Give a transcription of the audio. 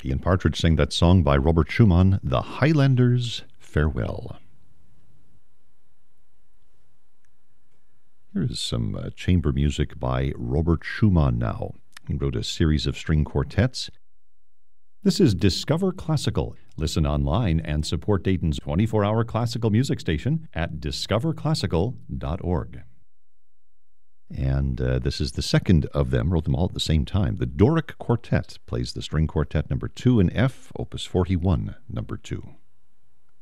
Ian Partridge sang that song by Robert Schumann, The Highlander's Farewell. Here is some chamber music by Robert Schumann now. He wrote a series of string quartets. This is Discover Classical. Listen online and support Dayton's 24-hour classical music station at discoverclassical.org. And this is the second of them, wrote them all at the same time. The Doric Quartet plays the string quartet number 2 in F, opus 41, number 2.